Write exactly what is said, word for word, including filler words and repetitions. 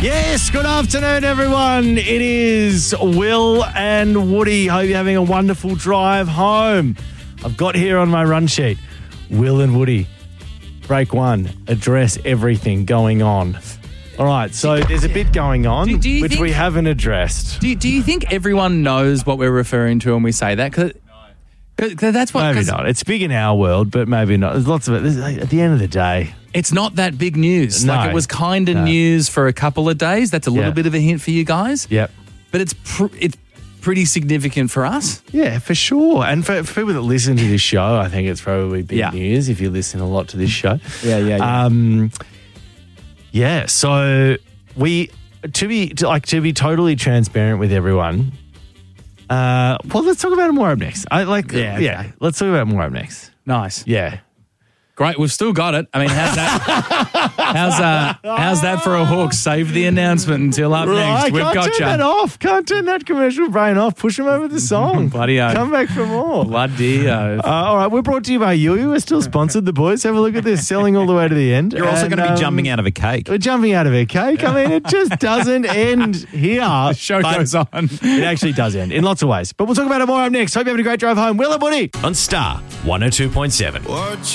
Yes, good afternoon, everyone. It is Will and Woody. Hope you're having a wonderful drive home. I've got here on my run sheet, Will and Woody. Break one, address everything going on. All right, so there's a bit going on, Do- do you which think- we haven't addressed. Do, do you think everyone knows what we're referring to when we say that? Because that's what. Maybe 'cause not. It's big in our world, but maybe not. There's lots of it. This- At the end of the day, It's not that big news. No. Like it was kind of No. news for a couple of days. That's a little Yeah. bit of a hint for you guys. yep. But it's pr- it's pretty significant for us. Yeah, for sure. And for, for people that listen to this show, I think it's probably big Yeah. news if you listen a lot to this show. Yeah, yeah, yeah. Um, yeah. So we to be to, like to be totally transparent with everyone. Uh, well, let's talk about it more up next. I like. Yeah, Yeah. okay. Let's talk about it more up next. Nice. Yeah. Great. We've still got it. I mean, how's that? how's uh, how's that for a hook? Save the announcement until up next. Right, We've can't got turn that you. off. Can't turn that commercial brain off. Push them over the song. Bloody oath. Come back for more. Bloody oath. Uh, all right, we're brought to you by Yui. We're still sponsored, the boys. Have a look at this, selling all the way to the end. You're also And, going to be um, jumping out of a cake. We're jumping out of a cake. I mean, it just doesn't end here. Show But goes on. It actually does end in lots of ways. But we'll talk about it more up next. Hope you're having a great drive home. Will and Woody. On Star one oh two point seven.